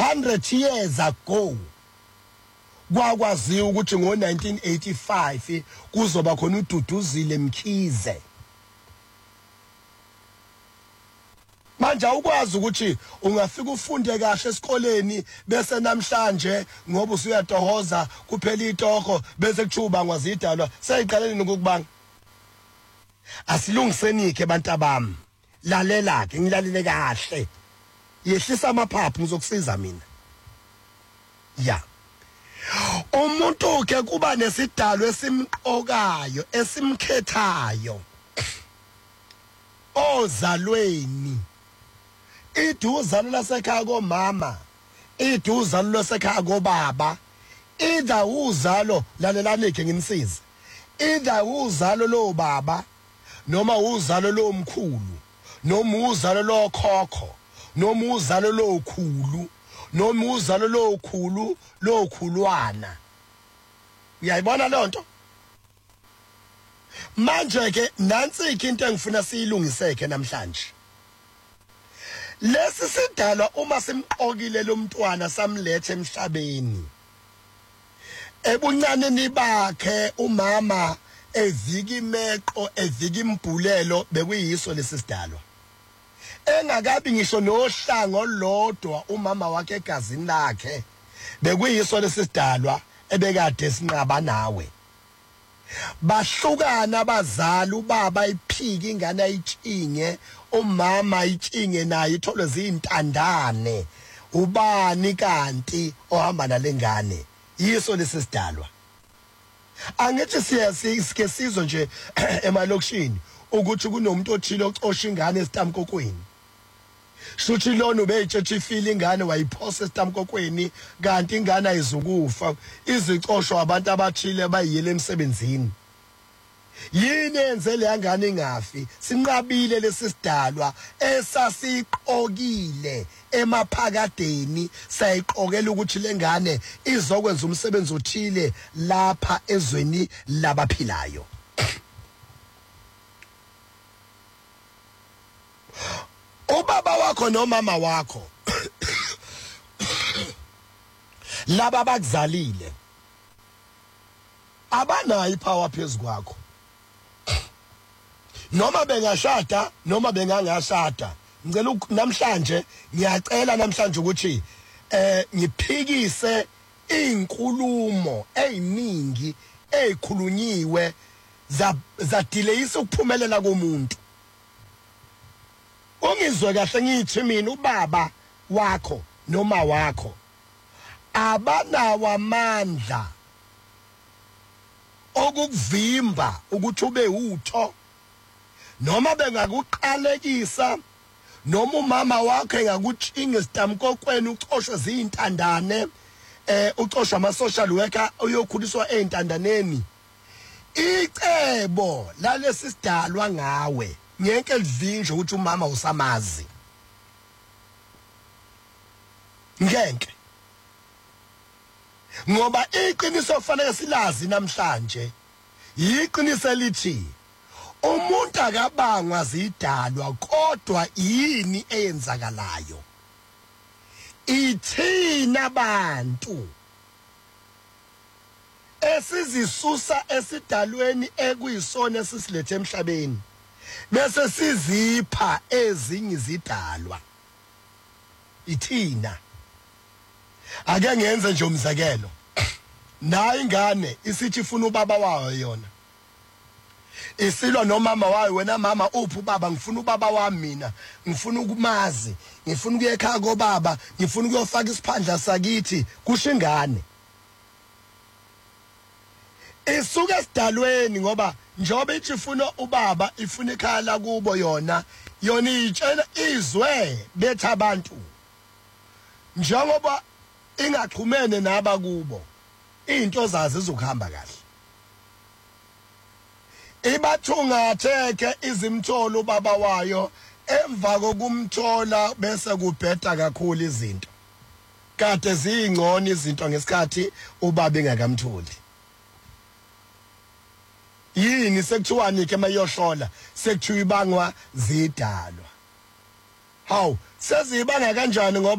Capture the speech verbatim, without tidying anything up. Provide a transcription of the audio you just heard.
hundred years ago kwakwaziwa ukuthi ngo nineteen eighty-five kuzoba khona uDuduzile Mkhize. Manje ukwazi ukuthi ungafika ufunde kahle esikoleni bese namhlanje ngoba usuyatohoza kuphela itoko bese kuchuba ngwazidalwa seyiqaleni ukubanga. Asilungisenike abantu abami. Lalela ke ngilalele kahle. Yehlisa amaphaphu ngizokusiza mina. Ya. Umuntu ke kuba nesidalo esimqokayo esimkhethayo. Ozalweni. Iduzalo lasekhaya komama, iduzalo lasekhaya kobaba, ida uzalo lalelani ke ngimsize. Ida uzalo lo baba noma uzalo lo mkhulu, noma uzalo lo khokho, noma uzalo lo khulu, noma uzalo lo khulu, lo khulwana. Uyayibona lonto? Manje ke nansi into engifuna siyilungiseke namhlanje. Lesi sidalwa uma simqokile lo mntwana samlethe emhlabeni. Ebuncaneni bakhe umama eviki meqo eviki imbulelo bekuyiso lesi sidalwa. Engakabi ngisho nohlango lodwa umama wakhe egazini lakhe bekuyiso lesi sidalwa ebekade sinqaba nawe. Bahlukana abazali ubaba iphiki ingane ayitshinge umama ayitshinge naye itholwe zintandane ubani kanti ohamba nalengane yiso lesi sidalwa. Angithi siyasike sizwe nje emalokishini ukuthi kunomuntu othile ocosha ingane esitamkokweni. Shuthi lona ubeyitshethe ifile ingane wayiphosa esitamkokweni kanti ingane ayizukufa izicoshwa abantu abathile bayiyele emsebenzini. Yini enze le ngane ingafi? Sinqabile lesi sidalwa esasiqokile emaphakadeni sayiqokela ukuthi lengane izokwenza umsebenzi othile lapha ezweni labaphilayo. Ubaba wakho nomama wakho laba bakuzalile abanayo ipower phezulu kwakho. Noma bengashada noma bengangashada ngicela namhlanje ngiyacela namhlanje ukuthi eh ngiphikise inkulumo eziningi ezikhulunyiwe za delayisa ukuphumelela komuntu. Ungizwe kahle ngithi mina ubaba wakho noma wakho abanawo amandla okukuvimba ukuthi ube utho noma bengakuqalekisa noma umama wakhe engakutshinga isitamkokweni ucoshwe zintandane eh ucoshwa ama social worker uyokhuliswa eintandaneni. Icebo lalesi sidalwa ngawe ngeke livinje ukuthi umama usamazi. Ngeke. Ngoba iqiniso kufanele silazi namhlanje. Iqiniso lithi umuntu akabangwa zidalwa kodwa yini eyenzakalayo. Ithina abantu esizisusa esidalweni ekuyisona esisilethe emhlabeni bese sizipha ezinye izidalwa. Ithina ake ngenze nje umzekelo. Nayi ingane isithi ifuna ubaba wayo yona. Isilwa nomama wayo wena mama uphi ubaba ngifuna ubaba wami mina ngifuna ukumazi ngifuna ukuye ekhaya kobaba ngifuna ukuyofaka isiphandla sakithi kusho ingane. Isuka esidalweni ngoba njoba ithi ifuna ubaba ifuna ekhaya la kubo yona yona itshela izwe betha abantu njengoba ingaxhumene naba kubo into zazi izokuhamba kahle. Ibathungatheke izimtholo ubaba wayo emva kokumthola bese kubheda kakhulu izinto. Kade zingcono izinto ngesikhathi ubaba engakamtholi. Yini sekuthiwani ke mayohlola sekuthiwa ibangwa zidalwa. Hawu sezibanga kanjani ngoba